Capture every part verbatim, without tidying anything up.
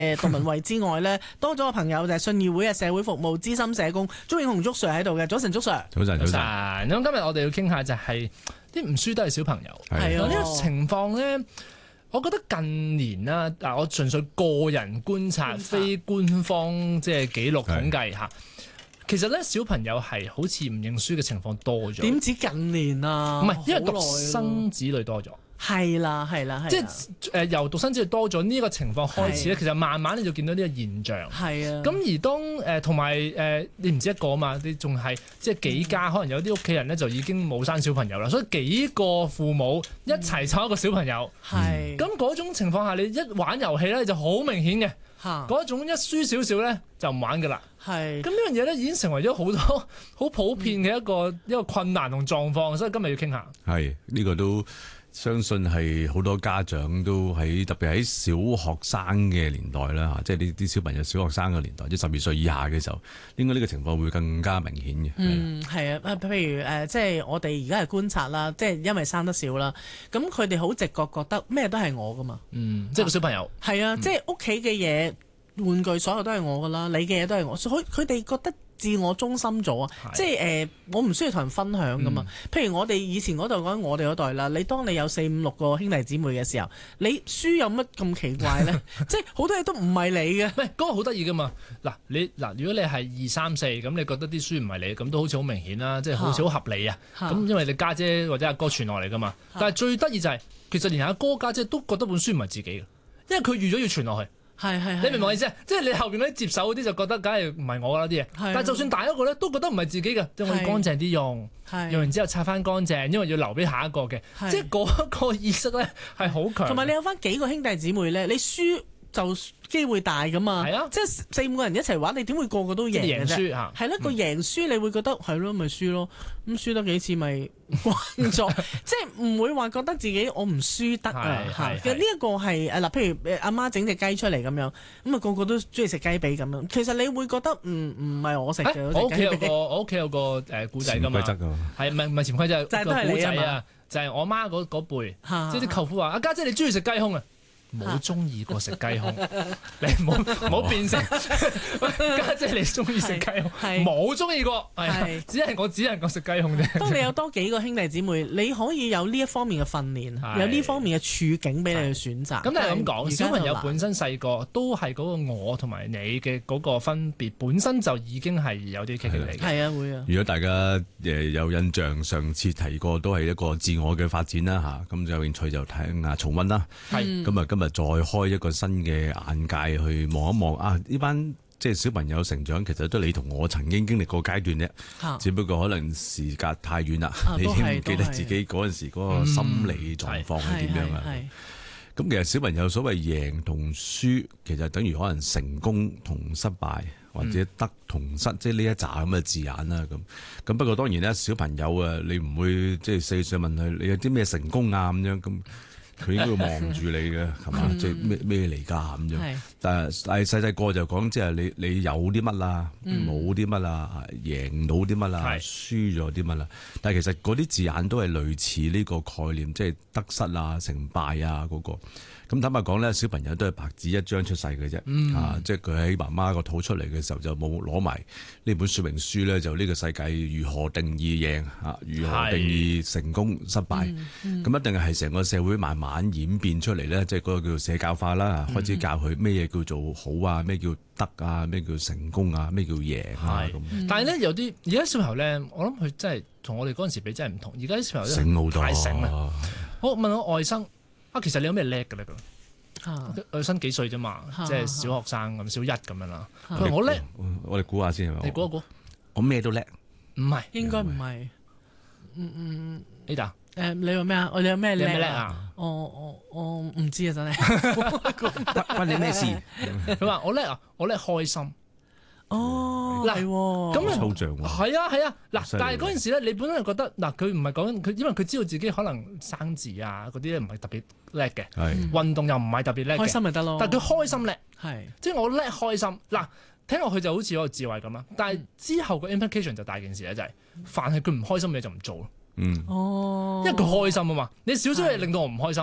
誒杜文慧之外咧，多咗個朋友就係信義會嘅社會服務資深社工鍾永雄鍾 Sir 喺度嘅。早晨，鍾 Sir。 早晨，早晨。 咁今日我哋要傾下就係啲唔輸得係小朋友。 係啊， 呢個情況咧，我覺得近年啦，嗱，我純粹個人觀察，非官方即係記錄統計嚇。其實咧，小朋友係好似唔認輸嘅情況多咗。 點止近年啊？ 唔係，因為獨生子女多咗。 係啦，係啦， 即係誒由獨生子女多咗呢個情況開始咧，其實慢慢你就見到呢個現象。係啊。咁而當誒同埋誒你唔止一個啊嘛，你仲係即係幾家，嗯、可能有啲屋企人咧就已經冇生小朋友啦，所以幾個父母一齊湊一個小朋友。係、嗯。咁嗰種情況下，你一玩遊戲咧就好明顯嘅。嚇。嗰種一輸少少咧就唔玩㗎啦。係。咁呢樣嘢咧已經成為咗好多好普遍嘅一個、嗯、一個困難同狀況，所以今日要傾下。係呢、呢個都。相信係好多家長都喺特別喺小學生嘅年代啦嚇，即係呢啲小朋友小學生嘅年代，即係十二歲以下嘅時候，應該呢個情況會更加明顯嘅。 嗯，係啊，譬如誒、呃，即係我哋而家係觀察啦，即係因為生得少啦，咁佢哋好直覺覺得咩都係我噶嘛。嗯，即係個小朋友。係啊，嗯、即係屋企嘅嘢、玩具，所有都係我噶啦，你嘅嘢都係我，所以佢哋覺得自我中心咗啊！即係誒、呃，我唔需要同人分享噶嘛。嗯、譬如我哋以前嗰代講我哋嗰代啦，你當你有四五六個兄弟姊妹嘅時候，你輸有乜咁奇怪咧？即係好多嘢都唔係你嘅。唔係嗰個好得意噶嘛？嗱，你嗱，如果你係二三四咁，你覺得啲書唔係你，咁都好似好明顯啦，即係好似好合理啊。咁因為你家姐，姐或者阿哥傳落嚟噶嘛。但係最得意就係、是，其實連阿哥家姐，姐都覺得本書唔係自己嘅，因為佢預咗要傳落去。係係，你明唔明我意思啊？即係你後邊嗰啲接手嗰啲就覺得梗係唔係我啦啲嘢，但係就算大一個咧都覺得唔係自己嘅，即係我要乾淨啲用，用完之後擦翻乾淨，因為要留俾下一個嘅，即係嗰個意識咧係好強。同埋你有翻幾個兄弟姊妹咧，你輸就機會大噶嘛，係啊，即係四五個人一齊玩，你點會個個都贏嘅啫？贏輸係咯，個贏輸你會覺得係咯，咪輸咯，咁輸得幾次咪慣咗，即係唔會話覺得自己我唔輸得啊。其實呢一個係誒嗱，譬如阿媽整隻雞出嚟咁樣，咁啊個個都中意食雞髀咁樣，其實你會覺得唔唔係我食嘅。我屋企有個我屋企有個誒古仔噶嘛，係唔係唔係潛規則，就係個古仔啊，就係我媽嗰嗰輩，即係啲舅父話：阿家姐你中意食雞胸啊？冇中意過食雞胸，你唔好唔好變成家姐你中意食雞胸，冇中意過，係只係我只能夠食雞胸啫。當你有多幾個兄弟姊妹，你可以有呢一方面嘅訓練，有呢方面嘅處境俾你去選擇。咁但係咁講，小朋友本身細個都係嗰個我同埋你嘅嗰個分別，本身就已經係有啲棘棘嚟嘅。係啊，會啊。如果大家誒有印象，上次提過都係一個自我嘅發展啦嚇，咁有興趣就聽下重溫啦。係咁啊，今再開一個新嘅眼界去望一望啊！呢班即係小朋友成長，其實都你同我曾經經歷過階段啫，啊、只不過可能時隔太遠啦，啊、你已經唔記得自己嗰陣時嗰個心理狀況係點樣啊？咁、嗯、其實小朋友所謂贏同輸，其實等於可能成功同失敗，或者得同失，嗯、即係呢一紮咁嘅字眼啦。咁咁不過當然咧，小朋友啊，你唔會即係四歲問佢你有啲咩成功啊咁樣咁。佢應該會望住你嘅，係嘛？即係咩咩嚟㗎咁樣？但係但係細細個就講，即係你你有啲乜啦，冇啲乜啦，贏到啲乜啦，輸咗啲乜啦。但係其實嗰啲字眼都係類似呢個概念，即係得失啊、成敗啊嗰個。咁坦白講咧，小朋友都係白紙一張出世嘅啫，嗯、啊，即係佢喺媽媽個肚出嚟嘅時候就冇攞埋呢本說明書咧，就呢個世界如何定義贏啊，如何定義成功失敗，咁、嗯嗯、一定係成個社會慢慢演變出嚟咧，即係嗰個叫做社教化啦，開始教佢咩嘢叫做好啊，咩叫得啊，咩叫成功啊，咩叫贏啊咁。嗯、但係咧有啲而家小朋友咧，我諗佢真係同我哋嗰陣時比真係唔同，而家啲小朋友醒好多，太醒啦。我問我外甥。啊，其實你有咩叻嘅咧？佢外甥幾歲啫嘛，啊、即係小學生咁，小一咁樣啦。佢話、啊、我叻，我哋估下先係咪？你估一估，我咩都叻，唔係，應該唔係。嗯嗯，Ada，誒，你話咩啊？我哋有咩叻？你有咩叻啊？我我我唔知啊，真係。關你咩事？佢話我叻啊，我叻開心。哦，嗱，咁抽象喎，係啊係啊，嗱，但係嗰陣時咧，你本身就覺得嗱，佢唔係講緊佢，因為佢知道自己可能生字啊嗰啲咧唔係特別叻嘅，係運動又唔係特別叻嘅，開心咪得咯。但係佢開心叻，係即係我叻開心。嗱，聽落去就好似有個智慧咁啦。但係之後個 implication 就大件事咧，就係凡係佢唔開心嘅嘢就唔做咯。嗯，哦，因為佢開心啊嘛，你少少嘢令到我唔開心。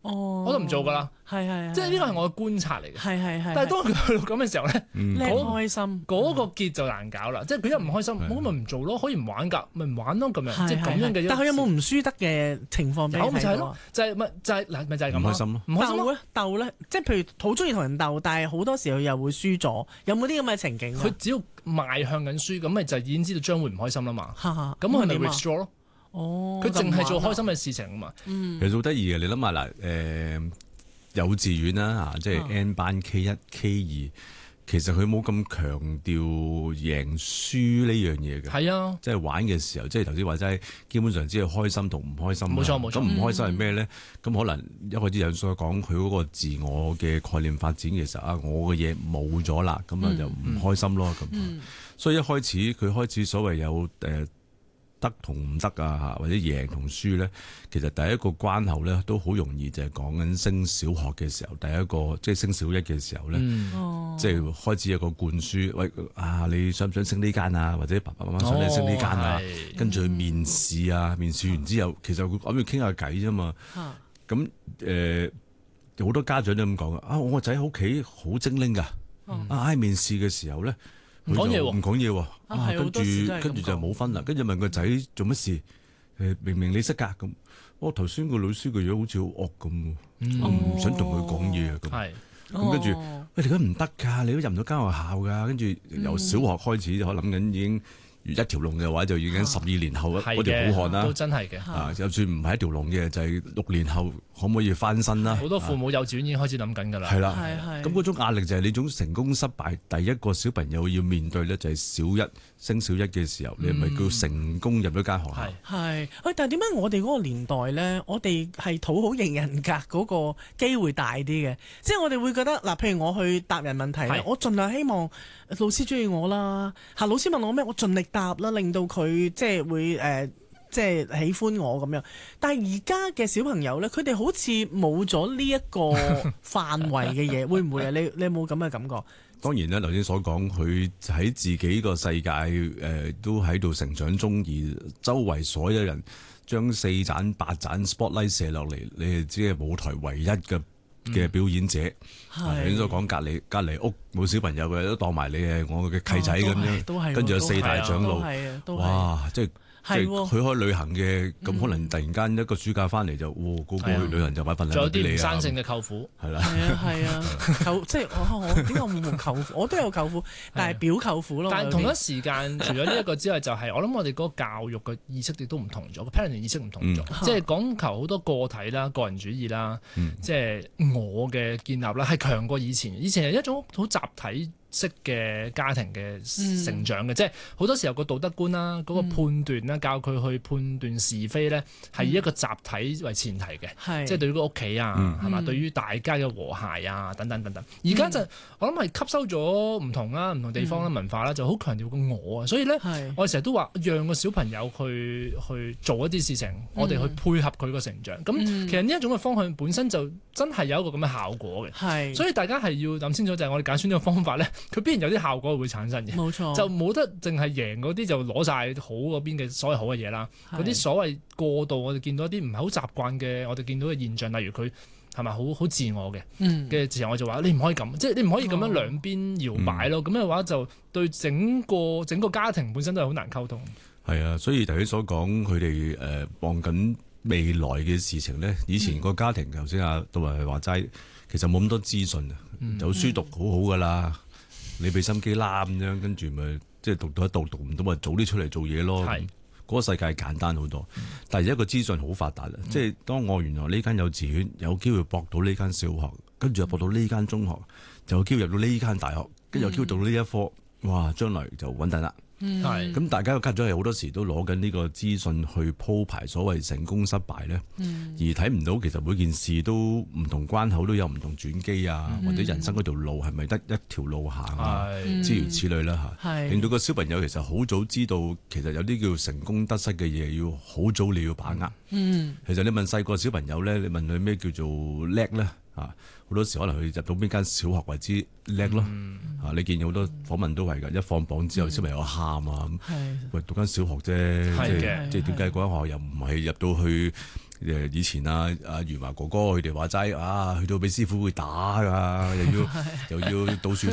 哦， 我都唔做㗎啦。 係係， 即係呢個係我嘅觀察嚟嘅。 係係係。 但係當佢去到咁嘅時候咧， 你唔開心， 嗰個結就難搞啦。即係佢一唔開心，我咪唔做咯，可以唔玩㗎，咪唔玩咯咁樣。即係咁樣嘅。 但係佢有冇唔輸得嘅情況俾你睇？ 咪就係咯，就係咪就係嗱咪就係咁唔開心咯， 唔開心鬥咧鬥咧，即係譬如好中意同人鬥，但係好多時候又會輸咗，有冇啲咁嘅情景？ 佢只要邁向緊輸，咁咪就已經知道將會唔開心啦嘛。咁佢咪 withdraw 咯。 哦， 佢淨係做開心嘅事情啊嘛。 嗯， 其實好得意嘅，你諗下嗱，誒幼稚園啦嚇，即係 N 班 K 一 K 二，其實佢冇咁強調贏輸呢樣嘢嘅。 係啊， 即係玩嘅時候，即係頭先話齋，基本上只係開心同唔開心。 冇錯冇錯。 咁唔開心係咩咧？咁、嗯、可能一開始有所講，佢嗰個自我嘅概念發展嘅時候啊，我嘅嘢冇咗啦，咁啊就唔開心咯。咁、嗯，所以一開始佢開始所謂有誒。呃得同唔得啊，或者贏同輸咧，其實第一個關口咧都好容易就係講緊升小學嘅時候，第一個即係升小一嘅時候咧，嗯、即係開始有個灌輸，喂啊，你想唔想升呢間啊？或者爸爸媽媽想你升呢間啊？哦、跟住去面試啊，面試完之後，其實佢諗住傾下偈啫嘛。咁誒好多家長都咁講啊，我個仔喺屋企好精靈㗎，嗯、啊喺面試嘅時候咧。唔講嘢喎，唔講嘢喎，啊，跟住跟住就冇分啦。跟住問個仔做乜事？誒，明明你識㗎咁，我頭先個老師個樣好似好惡咁，我唔想同佢講嘢啊咁。係，咁跟住，喂，你而家唔得㗎，你都入唔到間學校㗎。跟住由小學開始，我諗緊已經。如一條龍嘅話，就已經十二年後嗰條好漢啦。 都真係嘅。 啊，就算唔係一條龍嘅，就係、是、六年後可唔可以翻身啦？ 好多父母幼稚園已經開始諗緊㗎啦。 係啦，咁嗰種壓力就係你種成功失敗，第一個小朋友要面對咧，就係小一升小一嘅時候，嗯、你係咪叫成功入咗間學校？ 係，喂，但係點解我哋嗰個年代咧，我哋係討好型人格嗰個機會大啲嘅？即係我哋會覺得嗱，譬如我去答人問題，我盡量希望老師中意我啦。嚇，老師問我咩，我盡力答啦，令到佢即係會誒、呃，即係喜歡我咁樣。但係而家嘅小朋友咧，佢哋好似冇咗呢一個範圍嘅嘢，會唔會啊？你你有冇咁嘅感覺？ 當然啦，頭先所講，佢喺自己個世界誒、呃，都喺度成長中，而周圍所有人將四盞八盞 spotlight 射落嚟，你係只係舞台唯一嘅嘅表演者。頭先所講，隔離隔離屋冇小朋友嘅，都當埋你係我嘅契仔咁樣，跟住有四大長老，哇！即係。即係佢去旅行嘅，咁、嗯、可能突然間一個暑假翻嚟就，哇！嗰、那個去旅行就買份禮物俾你啊！仲有啲唔生性嘅舅父，係啦， 係啊係啊，舅即係我我點解我冇舅父？我都有舅父，但係表舅父咯。 但係同一時間，除咗呢一個之外，就係我諗我哋嗰個教育嘅意識亦都唔同咗，個 parenting 意識唔同咗，嗯、即係講求好多個體啦、個人主義啦，嗯、即係我嘅建立啦，係強過以前。以前係一種好集體式嘅家庭嘅成長嘅，嗯、即係好多時候個道德觀啦、嗰、嗯、個判斷啦，教佢去判斷是非咧，係以一個集體為前提嘅，嗯、即係對於個屋企啊，係嘛、嗯？對於大家嘅和諧啊，等等等等。而家就、嗯、我諗係吸收咗唔同啦、唔同地方啦、文化啦，就好強調個我啊。所以咧，是我哋成日都話讓個小朋友去去做一啲事情，嗯、我哋去配合佢個成長。咁、嗯、其實呢一種嘅方向本身就真係有一個咁嘅效果嘅。係是，所以大家係要諗清楚，就係我哋揀選呢個方法咧。佢必然有啲效果會產生嘅，冇錯，就冇得淨係贏嗰啲就攞晒好嗰邊嘅所謂好嘅嘢啦。嗰啲是所謂過度，我哋見到一啲唔係好習慣嘅，我哋見到嘅現象，例如佢係咪好好自我嘅嘅時候，我就話你唔可以咁，即係你唔可以咁樣兩邊搖擺咯。咁嘅、哦、話就對整個整個家庭本身都係好難溝通。係啊，所以頭先所講佢哋誒望緊未來嘅事情咧，以前個家庭頭先阿杜維話齋，其實冇咁多資訊啊，嗯、有書讀好好噶啦。嗯你俾心機啦咁樣，跟住咪即係讀到一度讀唔到咪早啲出嚟做嘢咯。嗰是個世界簡單好多，嗯、但係而家個資訊好發達啊！嗯、即係當我原來呢間幼稚園有機會博到呢間小學，跟住又博到呢間中學，就有機會入到呢間大學，跟住有機會讀到呢一科，哇！將來就穩陣啦。係咁，嗯、大家嘅家長係好多時都攞緊呢個資訊去鋪排所謂成功失敗咧，嗯、而睇唔到其實每件事都唔同關口都有唔同轉機啊，嗯、或者人生嗰條路係咪得一條路行啊，諸是如此類啦嚇，是令到個小朋友其實好早知道其實有啲叫成功得失嘅嘢要好早你要把握。嗯、其實你問細個小朋友咧，你問佢咩叫做叻咧？啊！好多時可能佢入到邊間小學為之叻咯，嗯、啊！你見好多訪問都係㗎，一放榜之後小朋友喊啊咁，喂、嗯，讀間小學啫，即係即係點解嗰間學校又唔係入到去誒以前啊啊元華哥哥佢哋話齋啊，去到俾師傅會打㗎，又要又要倒樹